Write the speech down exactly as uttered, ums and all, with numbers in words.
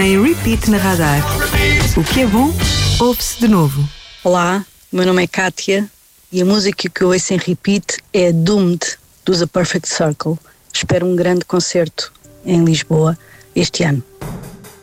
em repeat na Radar. O que é bom, ouve-se de novo. Olá, meu nome é Kátia e a música que eu ouço em repeat é Doomed, dos A Perfect Circle. Espero um grande concerto em Lisboa este ano.